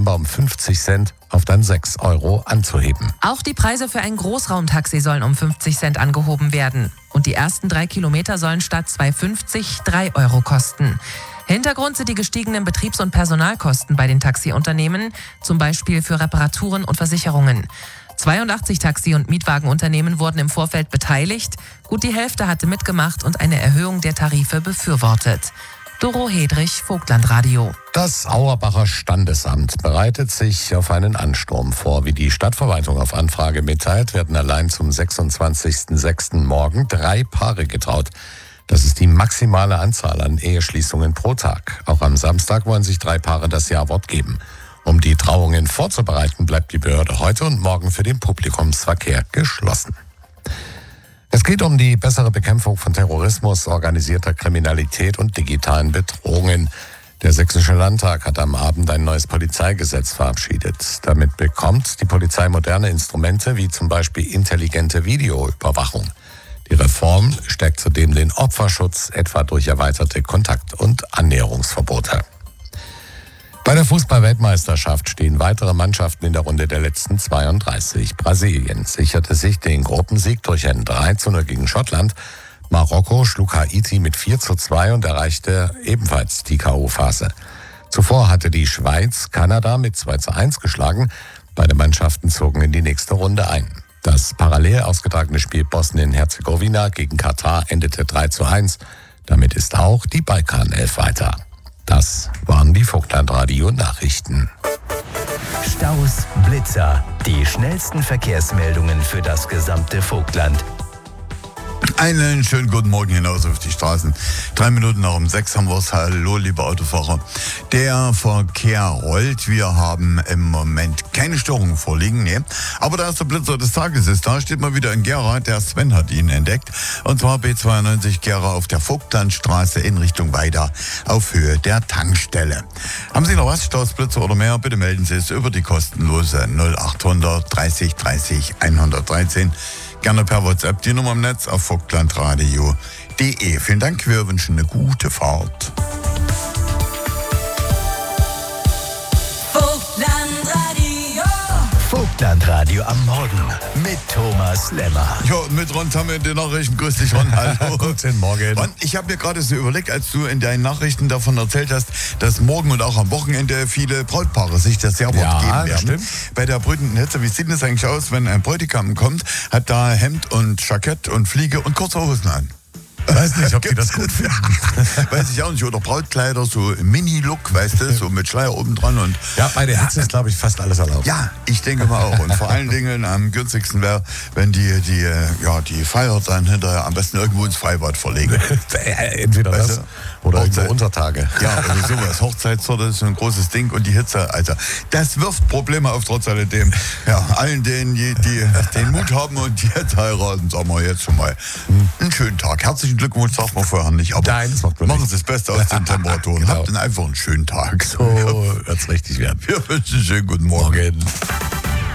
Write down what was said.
September um 50 Cent auf dann 6 Euro anzuheben. Auch die Preise für ein Großraumtaxi sollen um 50 Cent angehoben werden. Und die ersten 3 Kilometer sollen statt 2,50 3 Euro kosten. Hintergrund sind die gestiegenen Betriebs- und Personalkosten bei den Taxiunternehmen, zum Beispiel für Reparaturen und Versicherungen. 82 Taxi- und Mietwagenunternehmen wurden im Vorfeld beteiligt. Gut die Hälfte hatte mitgemacht und eine Erhöhung der Tarife befürwortet. Doro Hedrich, Vogtlandradio. Das Auerbacher Standesamt bereitet sich auf einen Ansturm vor. Wie die Stadtverwaltung auf Anfrage mitteilt, werden allein zum 26.06. morgen 3 Paare getraut. Das ist die maximale Anzahl an Eheschließungen pro Tag. Auch am Samstag wollen sich 3 Paare das Ja-Wort geben. Um die Trauungen vorzubereiten, bleibt die Behörde heute und morgen für den Publikumsverkehr geschlossen. Es geht um die bessere Bekämpfung von Terrorismus, organisierter Kriminalität und digitalen Bedrohungen. Der Sächsische Landtag hat am Abend ein neues Polizeigesetz verabschiedet. Damit bekommt die Polizei moderne Instrumente wie zum Beispiel intelligente Videoüberwachung. Die Reform stärkt zudem den Opferschutz, etwa durch erweiterte Kontakt- und Annäherungsverbote. Bei der Fußball-Weltmeisterschaft stehen weitere Mannschaften in der Runde der letzten 32. Brasilien sicherte sich den Gruppensieg durch ein 3:0 gegen Schottland. Marokko schlug Haiti mit 4:2 und erreichte ebenfalls die K.O.-Phase. Zuvor hatte die Schweiz Kanada mit 2:1 geschlagen. Beide Mannschaften zogen in die nächste Runde ein. Das parallel ausgetragene Spiel Bosnien-Herzegowina gegen Katar endete 3:1. Damit ist auch die Balkanelf weiter. Das waren die Vogtlandradio-Nachrichten. Staus, Blitzer, die schnellsten Verkehrsmeldungen für das gesamte Vogtland. Einen schönen guten Morgen hinaus auf die Straßen. 3 Minuten nach um 6 haben wir es. Hallo, liebe Autofahrer. Der Verkehr rollt. Wir haben im Moment keine Störungen vorliegen. Nee. Aber da ist der Blitzer des Tages ist. Da steht mal wieder in Gera. Der Sven hat ihn entdeckt. Und zwar B92 Gera auf der Vogtlandstraße in Richtung Weida auf Höhe der Tankstelle. Haben Sie noch was, Staus, Blitzer oder mehr? Bitte melden Sie es über die kostenlose 0800 30 30 113. Gerne per WhatsApp, die Nummer im Netz auf vogtlandradio.de. Vielen Dank, wir wünschen eine gute Fahrt. Vogtlandradio am Morgen mit Thomas Lemmer. Ja, und mit Ron haben wir die Nachrichten. Grüß dich, Ron. Hallo. Guten Morgen. Ron, ich habe mir gerade so überlegt, als du in deinen Nachrichten davon erzählt hast, dass morgen und auch am Wochenende viele Brautpaare sich das Ja-Wort geben werden. Stimmt. Bei der brütenden Hitze, wie sieht das eigentlich aus, wenn ein Bräutigam kommt, hat da Hemd und Jackett und Fliege und kurze Hosen an? Weiß nicht, ob die das gut finden. Weiß ich auch nicht. Oder Brautkleider, so Mini-Look, weißt du, so mit Schleier oben dran. Und Ja, bei der Hitze ist, glaube ich, fast alles erlaubt. ja, ich denke mal auch. Und vor allen Dingen am günstigsten wäre, wenn die Feier dann hinterher am besten irgendwo ins Freibad verlegen. Entweder Weißt das du? oder Hochzeit. irgendwo Untertage. Ja, oder sowas. Hochzeitssorte ist so ein großes Ding und die Hitze, Alter, das wirft Probleme auf, trotz alledem. Ja, allen denen, die den Mut haben und die jetzt heiraten, sagen wir jetzt schon mal einen schönen Tag. Herzlichen Glückwunsch, sagt man vorher nicht, aber Nein, das macht man machen nicht. Sie das Beste aus den Temperaturen. Genau. Habt dann einfach einen schönen Tag. So wird's richtig werden. Wir wünschen einen schönen guten Morgen. Morgen.